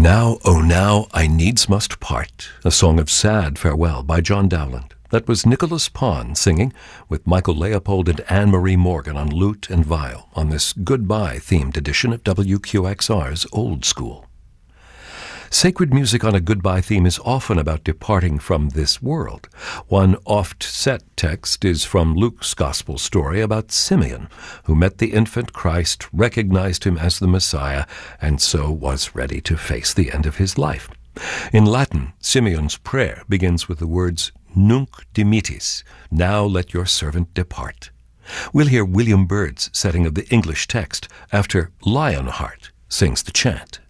Now, oh now, I needs must part, a song of sad farewell by John Dowland. That was Nicholas Pond singing, with Michael Leopold and Anne-Marie Morgan on lute and viol, on this goodbye-themed edition of WQXR's Old School. Sacred music on a goodbye theme is often about departing from this world. One oft-set text is from Luke's gospel story about Simeon, who met the infant Christ, recognized him as the Messiah, and so was ready to face the end of his life. In Latin, Simeon's prayer begins with the words, Nunc dimittis, now let your servant depart. We'll hear William Byrd's setting of the English text after Lionheart sings the chant.